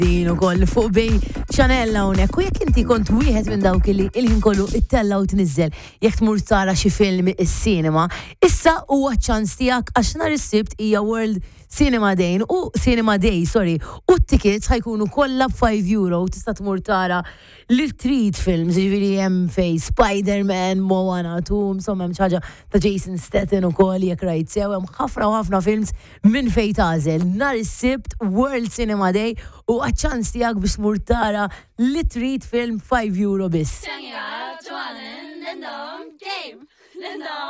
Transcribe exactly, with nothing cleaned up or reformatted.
din ukoll fuq bej Chanel hawnhekk. U jekk inti kont wieħed minn dawk li il-ħin kollu ittella u tniżżel jekk tmur tara xi film is-sinema, issa huwa ċans tiegħek għax nhar is-sibt hija World Cinema Day u Cinema Day, sorry, u t-tickets ħajkunu kollha five euro tista' tmur tara li trid films, jiġifieri hemm fej Spider-Man, Moana two, insomma hemm xi ħaġa ta' Jason Statham ukoll jekk rajt sew hemm ħafna u ħafna films minn fejn tagħżel. Nhar is-sibt World Cinema Day u għaċ-ċans tiegħek biex tmur tara li trid film five euro biss.